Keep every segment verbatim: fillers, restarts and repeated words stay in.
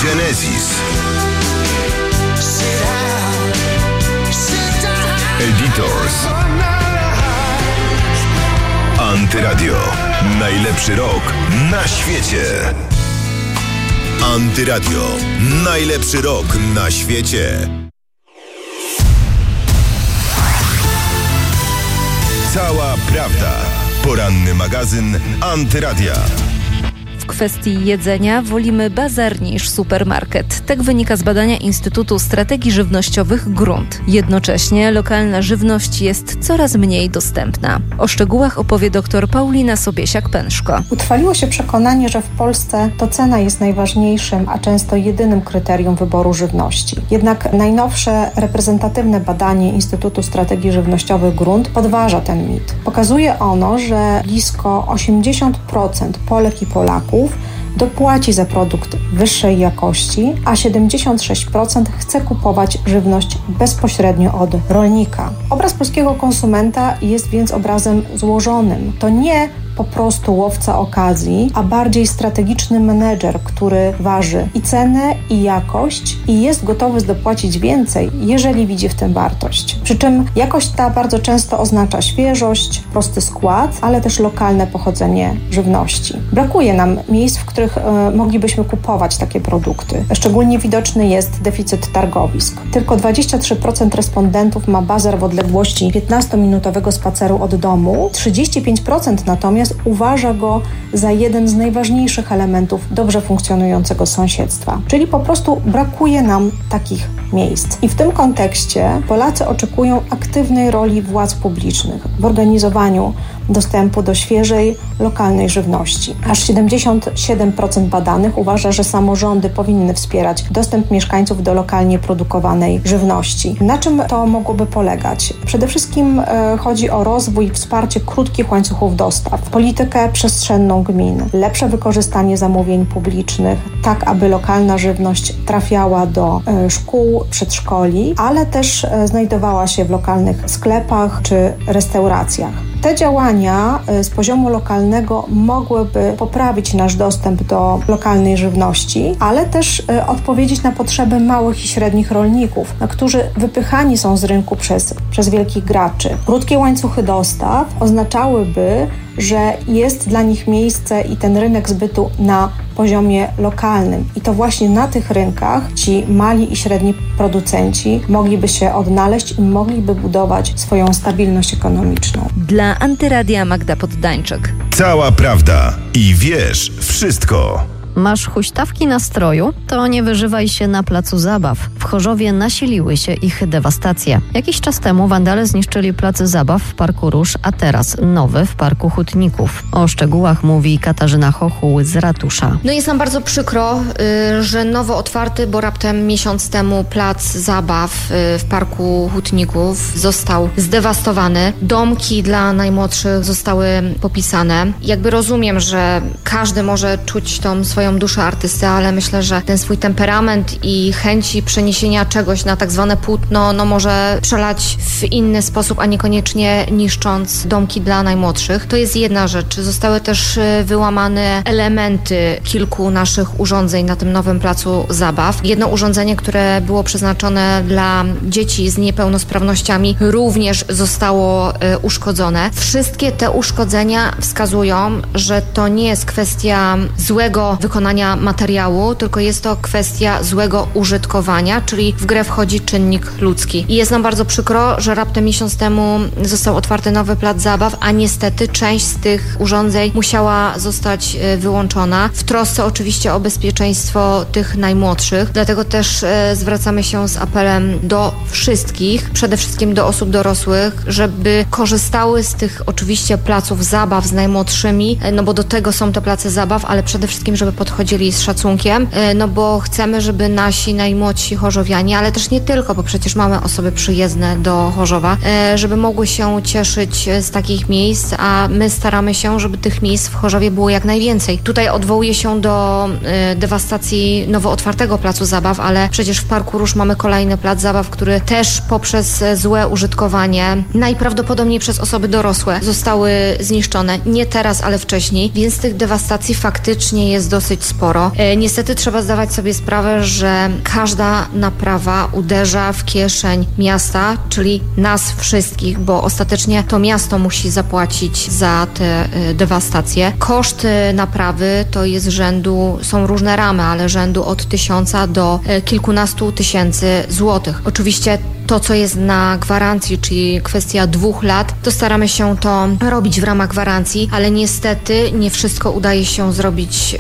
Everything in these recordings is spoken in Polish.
Genesis, Editors, Antyradio. Najlepszy rok na świecie. Antyradio. Najlepszy rok na świecie. Cała prawda. Poranny magazyn Antyradia. W kwestii jedzenia wolimy bazar niż supermarket. Tak wynika z badania Instytutu Strategii Żywnościowych Grunt. Jednocześnie lokalna żywność jest coraz mniej dostępna. O szczegółach opowie dr Paulina Sobiesiak-Pęszko. Utrwaliło się przekonanie, że w Polsce to cena jest najważniejszym, a często jedynym kryterium wyboru żywności. Jednak najnowsze reprezentatywne badanie Instytutu Strategii Żywnościowych Grunt podważa ten mit. Pokazuje ono, że blisko osiemdziesiąt procent Polek i Polaków dopłaci za produkt wyższej jakości, a siedemdziesiąt sześć procent chce kupować żywność bezpośrednio od rolnika. Obraz polskiego konsumenta jest więc obrazem złożonym. To nie po prostu łowca okazji, a bardziej strategiczny menedżer, który waży i cenę, i jakość i jest gotowy dopłacić więcej, jeżeli widzi w tym wartość. Przy czym jakość ta bardzo często oznacza świeżość, prosty skład, ale też lokalne pochodzenie żywności. Brakuje nam miejsc, w których e, moglibyśmy kupować takie produkty. Szczególnie widoczny jest deficyt targowisk. Tylko dwadzieścia trzy procent respondentów ma bazar w odległości piętnastominutowego spaceru od domu, trzydzieści pięć procent natomiast uważa go za jeden z najważniejszych elementów dobrze funkcjonującego sąsiedztwa. Czyli po prostu brakuje nam takich miejsc. I w tym kontekście Polacy oczekują aktywnej roli władz publicznych w organizowaniu dostępu do świeżej, lokalnej żywności. Aż siedemdziesiąt siedem procent badanych uważa, że samorządy powinny wspierać dostęp mieszkańców do lokalnie produkowanej żywności. Na czym to mogłoby polegać? Przede wszystkim e, chodzi o rozwój i wsparcie krótkich łańcuchów dostaw, politykę przestrzenną gmin, lepsze wykorzystanie zamówień publicznych, tak aby lokalna żywność trafiała do e, szkół, przedszkoli, ale też e, znajdowała się w lokalnych sklepach czy restauracjach. Te działania z poziomu lokalnego mogłyby poprawić nasz dostęp do lokalnej żywności, ale też odpowiedzieć na potrzeby małych i średnich rolników, którzy wypychani są z rynku przez, przez wielkich graczy. Krótkie łańcuchy dostaw oznaczałyby, że jest dla nich miejsce i ten rynek zbytu na poziomie lokalnym. I to właśnie na tych rynkach ci mali i średni producenci mogliby się odnaleźć i mogliby budować swoją stabilność ekonomiczną. Dla Antyradia Magda Poddańczyk. Cała prawda i wiesz wszystko. Masz huśtawki na stroju? To nie wyżywaj się na placu zabaw. W Chorzowie nasiliły się ich dewastacje. Jakiś czas temu wandale zniszczyli plac zabaw w Parku Róż, a teraz nowy w Parku Hutników. O szczegółach mówi Katarzyna Chochuł z ratusza. No jest nam bardzo przykro, y, że nowo otwarty, bo raptem miesiąc temu plac zabaw y, w Parku Hutników został zdewastowany. Domki dla najmłodszych zostały popisane. Jakby rozumiem, że każdy może czuć tą swoją duszę artysty, ale myślę, że ten swój temperament i chęci przeniesienia czegoś na tak zwane płótno, no może przelać w inny sposób, a niekoniecznie niszcząc domki dla najmłodszych. To jest jedna rzecz. Zostały też wyłamane elementy kilku naszych urządzeń na tym nowym placu zabaw. Jedno urządzenie, które było przeznaczone dla dzieci z niepełnosprawnościami, również zostało uszkodzone. Wszystkie te uszkodzenia wskazują, że to nie jest kwestia złego wykonania materiału, tylko jest to kwestia złego użytkowania, czyli w grę wchodzi czynnik ludzki. I jest nam bardzo przykro, że raptem miesiąc temu został otwarty nowy plac zabaw, a niestety część z tych urządzeń musiała zostać wyłączona. W trosce oczywiście o bezpieczeństwo tych najmłodszych. Dlatego też e, zwracamy się z apelem do wszystkich, przede wszystkim do osób dorosłych, żeby korzystały z tych oczywiście placów zabaw z najmłodszymi, e, no bo do tego są te place zabaw, ale przede wszystkim, żeby podchodzili z szacunkiem, no bo chcemy, żeby nasi najmłodsi chorzowianie, ale też nie tylko, bo przecież mamy osoby przyjezdne do Chorzowa, żeby mogły się cieszyć z takich miejsc, a my staramy się, żeby tych miejsc w Chorzowie było jak najwięcej. Tutaj odwołuję się do dewastacji nowo otwartego placu zabaw, ale przecież w Parku Róż mamy kolejny plac zabaw, który też poprzez złe użytkowanie, najprawdopodobniej przez osoby dorosłe, zostały zniszczone. Nie teraz, ale wcześniej, więc tych dewastacji faktycznie jest dosyć dosyć sporo. Niestety trzeba zdawać sobie sprawę, że każda naprawa uderza w kieszeń miasta, czyli nas wszystkich, bo ostatecznie to miasto musi zapłacić za te dewastacje. Koszty naprawy to jest rzędu, są różne ramy, ale rzędu od tysiąca do kilkunastu tysięcy złotych. Oczywiście to, co jest na gwarancji, czyli kwestia dwóch lat, to staramy się to robić w ramach gwarancji, ale niestety nie wszystko udaje się zrobić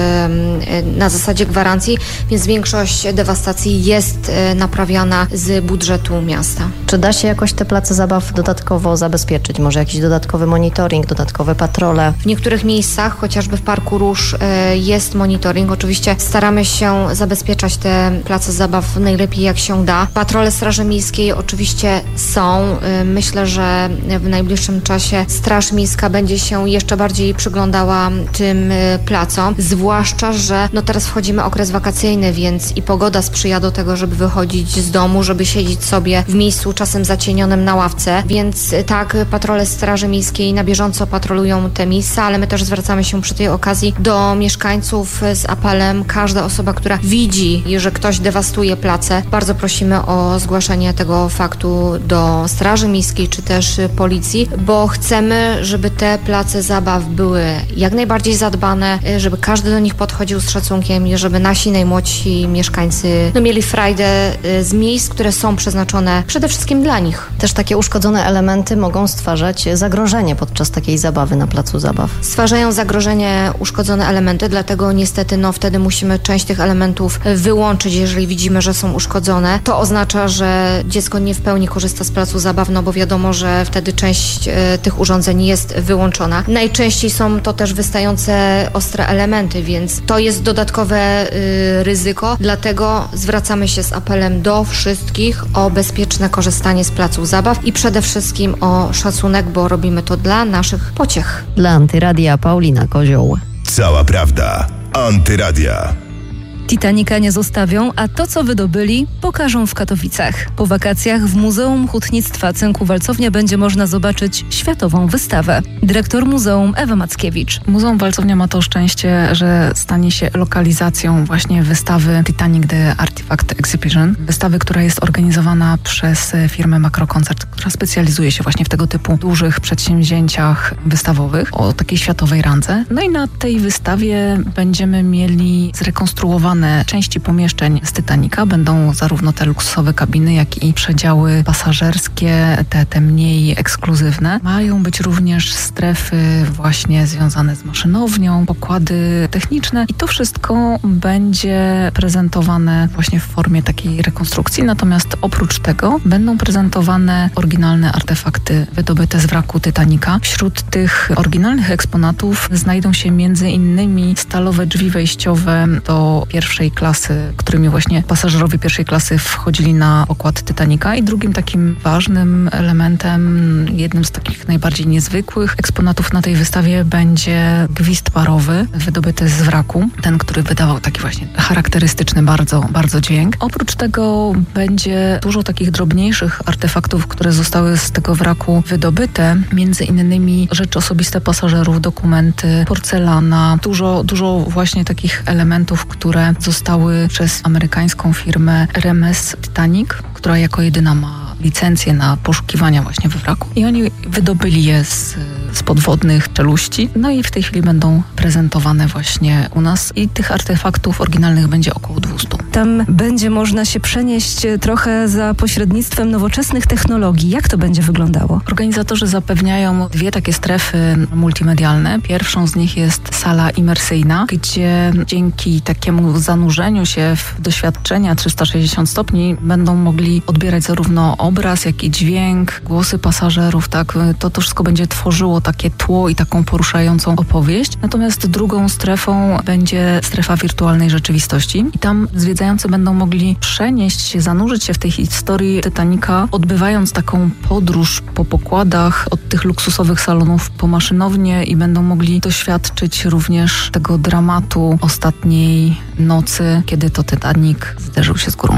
yy, na zasadzie gwarancji, więc większość dewastacji jest yy, naprawiana z budżetu miasta. Czy da się jakoś te place zabaw dodatkowo zabezpieczyć? Może jakiś dodatkowy monitoring, dodatkowe patrole? W niektórych miejscach, chociażby w Parku Róż, yy, jest monitoring. Oczywiście staramy się zabezpieczać te place zabaw najlepiej jak się da. Patrole Straży Miejskiej oczywiście są. Myślę, że w najbliższym czasie Straż Miejska będzie się jeszcze bardziej przyglądała tym placom, zwłaszcza, że no teraz wchodzimy okres wakacyjny, więc i pogoda sprzyja do tego, żeby wychodzić z domu, żeby siedzieć sobie w miejscu czasem zacienionym na ławce, więc tak, patrole Straży Miejskiej na bieżąco patrolują te miejsca, ale my też zwracamy się przy tej okazji do mieszkańców z apelem. Każda osoba, która widzi, że ktoś dewastuje place, bardzo prosimy o zgłaszanie tego faktu do Straży Miejskiej czy też policji, bo chcemy, żeby te place zabaw były jak najbardziej zadbane, żeby każdy do nich podchodził z szacunkiem i żeby nasi najmłodsi mieszkańcy no, mieli frajdę z miejsc, które są przeznaczone przede wszystkim dla nich. Też takie uszkodzone elementy mogą stwarzać zagrożenie podczas takiej zabawy na placu zabaw. Stwarzają zagrożenie uszkodzone elementy, dlatego niestety no, wtedy musimy część tych elementów wyłączyć, jeżeli widzimy, że są uszkodzone. To oznacza, że dziecko nie w pełni korzysta z placu zabaw, no bo wiadomo, że wtedy część e, tych urządzeń jest wyłączona. Najczęściej są to też wystające ostre elementy, więc to jest dodatkowe e, ryzyko, dlatego zwracamy się z apelem do wszystkich o bezpieczne korzystanie z placu zabaw i przede wszystkim o szacunek, bo robimy to dla naszych pociech. Dla Antyradia Paulina Kozioł. Cała prawda. Antyradia. Titanica nie zostawią, a to, co wydobyli, pokażą w Katowicach. Po wakacjach w Muzeum Hutnictwa Cynku-Walcownia będzie można zobaczyć światową wystawę. Dyrektor muzeum Ewa Mackiewicz. Muzeum Walcownia ma to szczęście, że stanie się lokalizacją właśnie wystawy Titanic The Artifact Exhibition. Wystawy, która jest organizowana przez firmę Makrokoncert, która specjalizuje się właśnie w tego typu dużych przedsięwzięciach wystawowych o takiej światowej randze. No i na tej wystawie będziemy mieli zrekonstruowane części pomieszczeń z Titanica. Będą zarówno te luksusowe kabiny, jak i przedziały pasażerskie, te, te mniej ekskluzywne. Mają być również strefy właśnie związane z maszynownią, pokłady techniczne i to wszystko będzie prezentowane właśnie w formie takiej rekonstrukcji. Natomiast oprócz tego będą prezentowane oryginalne artefakty wydobyte z wraku Titanica. Wśród tych oryginalnych eksponatów znajdą się między innymi stalowe drzwi wejściowe do pierwszej klasy, którymi właśnie pasażerowie pierwszej klasy wchodzili na pokład Titanica i drugim takim ważnym elementem, jednym z takich najbardziej niezwykłych eksponatów na tej wystawie będzie gwizd parowy wydobyty z wraku, ten, który wydawał taki właśnie charakterystyczny bardzo, bardzo dźwięk. Oprócz tego będzie dużo takich drobniejszych artefaktów, które zostały z tego wraku wydobyte, między innymi rzeczy osobiste pasażerów, dokumenty, porcelana, dużo, dużo właśnie takich elementów, które zostały przez amerykańską firmę Remes Titanic, która jako jedyna ma licencję na poszukiwania właśnie we wraku. I oni wydobyli je z, z podwodnych czeluści. No i w tej chwili będą prezentowane właśnie u nas i tych artefaktów oryginalnych będzie około dwieście. Tam będzie można się przenieść trochę za pośrednictwem nowoczesnych technologii. Jak to będzie wyglądało? Organizatorzy zapewniają dwie takie strefy multimedialne. Pierwszą z nich jest sala imersyjna, gdzie dzięki takiemu zanurzeniu się w doświadczenia trzysta sześćdziesiąt stopni będą mogli odbierać zarówno obraz, jak i dźwięk, głosy pasażerów, tak? To, to wszystko będzie tworzyło takie tło i taką poruszającą opowieść. Natomiast drugą strefą będzie strefa wirtualnej rzeczywistości i tam zwiedzający będą mogli przenieść się, zanurzyć się w tej historii Titanica, odbywając taką podróż po pokładach od tych luksusowych salonów po maszynownię i będą mogli doświadczyć również tego dramatu ostatniej nocy, kiedy to Titanic zderzył się z górą lodową.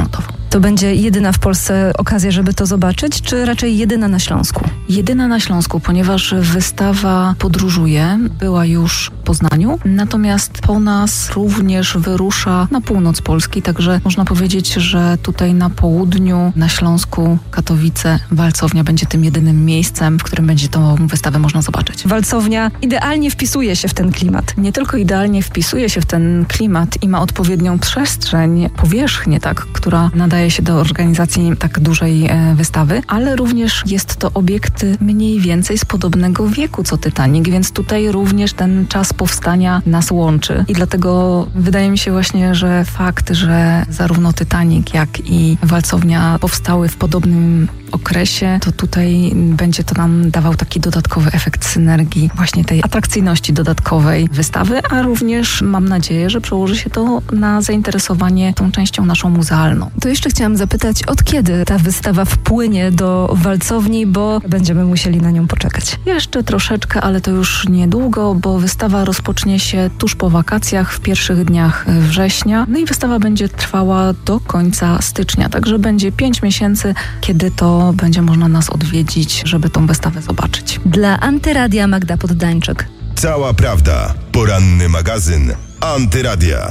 To będzie jedyna w Polsce okazja, żeby to zobaczyć, czy raczej jedyna na Śląsku? Jedyna na Śląsku, ponieważ wystawa podróżuje, była już w Poznaniu, natomiast po nas również wyrusza na północ Polski, także można powiedzieć, że tutaj na południu, na Śląsku, Katowice, Walcownia będzie tym jedynym miejscem, w którym będzie tą wystawę można zobaczyć. Walcownia idealnie wpisuje się w ten klimat. Nie tylko idealnie wpisuje się w ten klimat i ma odpowiednią przestrzeń, powierzchnię, tak, która nadaje się do organizacji tak dużej e, wystawy, ale również jest to obiekt mniej więcej z podobnego wieku co Titanic, więc tutaj również ten czas powstania nas łączy. I dlatego wydaje mi się właśnie, że fakt, że zarówno Titanic, jak i Walcownia powstały w podobnym okresie, to tutaj będzie to nam dawał taki dodatkowy efekt synergii, właśnie tej atrakcyjności dodatkowej wystawy, a również mam nadzieję, że przełoży się to na zainteresowanie tą częścią naszą muzealną. To jeszcze chciałam zapytać, od kiedy ta wystawa wpłynie do Walcowni, bo będziemy musieli na nią poczekać. Jeszcze troszeczkę, ale to już niedługo, bo wystawa rozpocznie się tuż po wakacjach, w pierwszych dniach września, no i wystawa będzie trwała do końca stycznia, także będzie pięć miesięcy, kiedy to będzie można nas odwiedzić, żeby tą wystawę zobaczyć. Dla Antyradia Magda Poddańczyk. Cała prawda. Poranny magazyn Antyradia.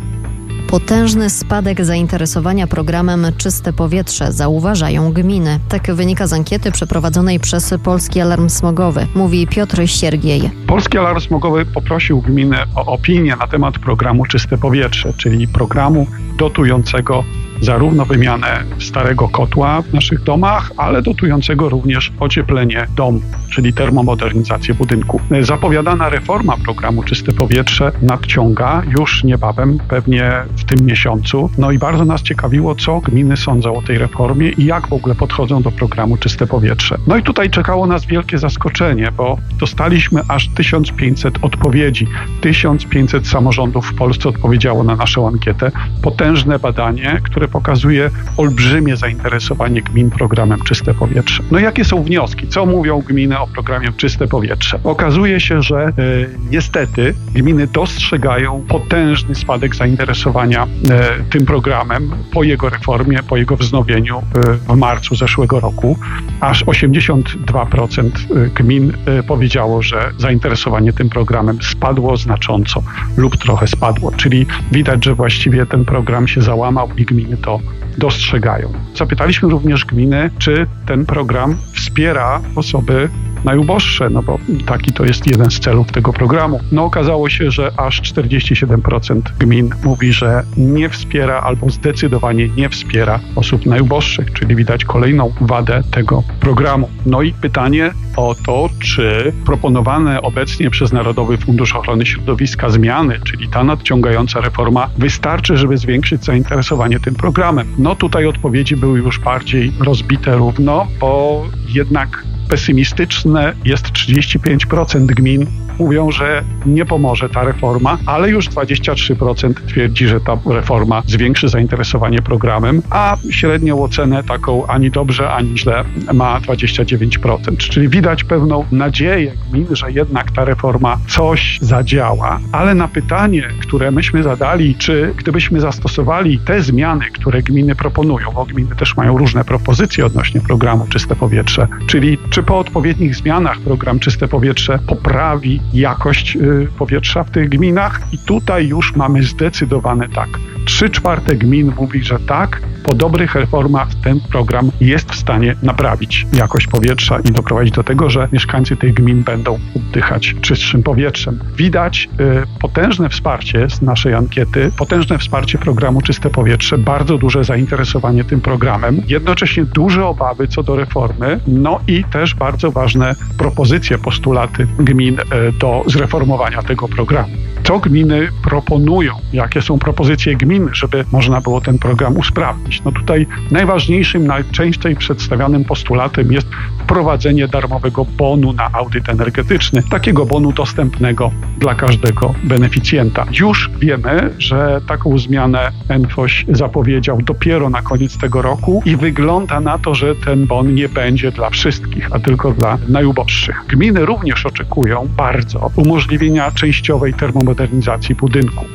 Potężny spadek zainteresowania programem Czyste Powietrze zauważają gminy. Tak wynika z ankiety przeprowadzonej przez Polski Alarm Smogowy, mówi Piotr Siergiej. Polski Alarm Smogowy poprosił gminy o opinię na temat programu Czyste Powietrze, czyli programu dotującego zarówno wymianę starego kotła w naszych domach, ale dotującego również ocieplenie domu, czyli termomodernizację budynku. Zapowiadana reforma programu Czyste Powietrze nadciąga już niebawem, pewnie w tym miesiącu. No i bardzo nas ciekawiło, co gminy sądzą o tej reformie i jak w ogóle podchodzą do programu Czyste Powietrze. No i tutaj czekało nas wielkie zaskoczenie, bo dostaliśmy aż tysiąc pięćset odpowiedzi. tysiąc pięćset samorządów w Polsce odpowiedziało na naszą ankietę. Potężne badanie, które pokazuje olbrzymie zainteresowanie gmin programem Czyste Powietrze. No jakie są wnioski? Co mówią gminy o programie Czyste Powietrze? Okazuje się, że e, niestety gminy dostrzegają potężny spadek zainteresowania e, tym programem po jego reformie, po jego wznowieniu e, w marcu zeszłego roku. Aż osiemdziesiąt dwa procent gmin e, powiedziało, że zainteresowanie tym programem spadło znacząco lub trochę spadło. Czyli widać, że właściwie ten program się załamał i gminy to dostrzegają. Zapytaliśmy również gminy, czy ten program wspiera osoby najuboższe, no bo taki to jest jeden z celów tego programu. No okazało się, że aż czterdzieści siedem procent gmin mówi, że nie wspiera albo zdecydowanie nie wspiera osób najuboższych, czyli widać kolejną wadę tego programu. No i pytanie o to, czy proponowane obecnie przez Narodowy Fundusz Ochrony Środowiska zmiany, czyli ta nadciągająca reforma, wystarczy, żeby zwiększyć zainteresowanie tym programem. No tutaj odpowiedzi były już bardziej rozbite równo, bo jednak pesymistyczne jest trzydzieści pięć procent gmin. Mówią, że nie pomoże ta reforma, ale już dwadzieścia trzy procent twierdzi, że ta reforma zwiększy zainteresowanie programem, a średnią ocenę taką ani dobrze, ani źle ma dwadzieścia dziewięć procent. Czyli widać pewną nadzieję gmin, że jednak ta reforma coś zadziała, ale na pytanie, które myśmy zadali, czy gdybyśmy zastosowali te zmiany, które gminy proponują, bo gminy też mają różne propozycje odnośnie programu Czyste Powietrze, czyli czy po odpowiednich zmianach program Czyste Powietrze poprawi jakość y, powietrza w tych gminach i tutaj już mamy zdecydowane tak. Trzy czwarte gmin mówi, że tak, po dobrych reformach ten program jest w stanie naprawić jakość powietrza i doprowadzić do tego, że mieszkańcy tych gmin będą oddychać czystszym powietrzem. Widać y, potężne wsparcie z naszej ankiety, potężne wsparcie programu Czyste Powietrze, bardzo duże zainteresowanie tym programem, jednocześnie duże obawy co do reformy, no i też bardzo ważne propozycje, postulaty gmin y, do zreformowania tego programu. Co gminy proponują? Jakie są propozycje gmin, żeby można było ten program usprawnić? No tutaj najważniejszym, najczęściej przedstawianym postulatem jest wprowadzenie darmowego bonu na audyt energetyczny, takiego bonu dostępnego dla każdego beneficjenta. Już wiemy, że taką zmianę NFOŚ zapowiedział dopiero na koniec tego roku i wygląda na to, że ten bon nie będzie dla wszystkich, a tylko dla najuboższych. Gminy również oczekują bardzo umożliwienia częściowej termomodernizacji budynku.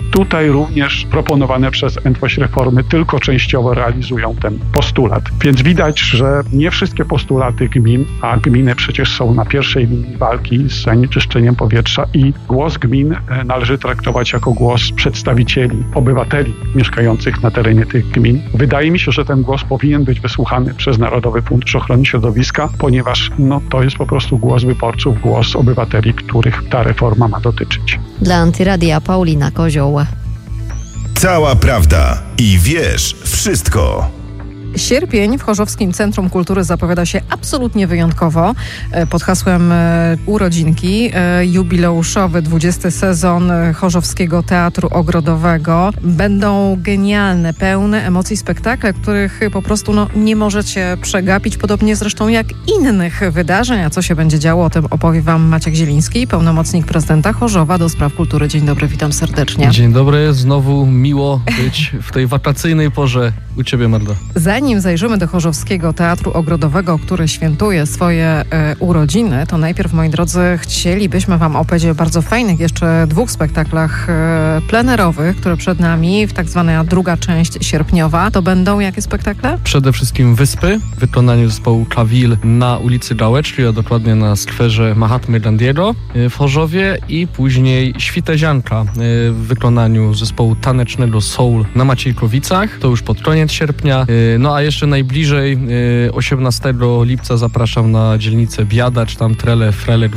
Tutaj również proponowane przez N W O Ś reformy tylko częściowo realizują ten postulat. Więc widać, że nie wszystkie postulaty gmin, a gminy przecież są na pierwszej linii walki z zanieczyszczeniem powietrza i głos gmin należy traktować jako głos przedstawicieli, obywateli mieszkających na terenie tych gmin. Wydaje mi się, że ten głos powinien być wysłuchany przez Narodowy Fundusz Ochrony Środowiska, ponieważ no, to jest po prostu głos wyborców, głos obywateli, których ta reforma ma dotyczyć. Dla Antyradia Paulina Kozioł. Cała prawda i wiesz wszystko. Sierpień w Chorzowskim Centrum Kultury zapowiada się absolutnie wyjątkowo. Pod hasłem Urodzinki jubileuszowy dwudziesty sezon Chorzowskiego Teatru Ogrodowego. Będą genialne, pełne emocji spektakle, których po prostu no, nie możecie przegapić, podobnie zresztą jak innych wydarzeń. A co się będzie działo, o tym opowie Wam Maciek Zieliński, pełnomocnik prezydenta Chorzowa do spraw kultury. Dzień dobry, witam serdecznie. Dzień dobry, znowu miło być w tej wakacyjnej porze u Ciebie, Magda. Zanim zajrzymy do Chorzowskiego Teatru Ogrodowego, który świętuje swoje e, urodziny, to najpierw, moi drodzy, chcielibyśmy Wam opowiedzieć o bardzo fajnych jeszcze dwóch spektaklach e, plenerowych, które przed nami, w tak zwana druga część sierpniowa. To będą jakie spektakle? Przede wszystkim Wyspy w wykonaniu zespołu Kawil na ulicy Gałeczki, a dokładnie na skwerze Mahatmy Gandiego w Chorzowie, i później Świtezianka w wykonaniu zespołu tanecznego Soul na Maciejkowicach. To już pod koniec sierpnia. No a jeszcze najbliżej osiemnastego lipca zapraszam na dzielnicę Biadacz, tam Trele Frelek